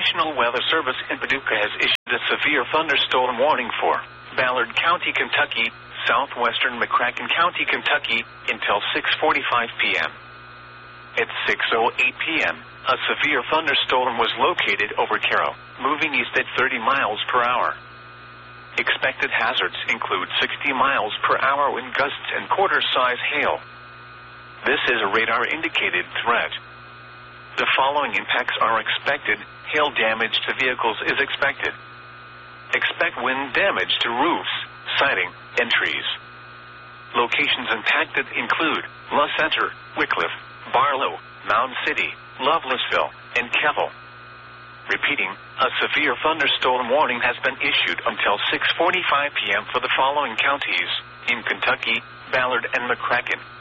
National Weather Service in Paducah has issued a severe thunderstorm warning for Ballard County, Kentucky, southwestern McCracken County, Kentucky, until 6:45 p.m. At 6:08 p.m., a severe thunderstorm was located over Cairo, moving east at 30 miles per hour. Expected hazards include 60 miles per hour wind gusts and quarter-size hail. This is a radar-indicated threat. The following impacts are expected. Hail damage to vehicles is expected. Expect wind damage to roofs, siding, and trees. Locations impacted include La Center, Wickliffe, Barlow, Mound City, Lovelessville, and Kevel. Repeating, a severe thunderstorm warning has been issued until 6:45 p.m. for the following counties in Kentucky, Ballard, and McCracken.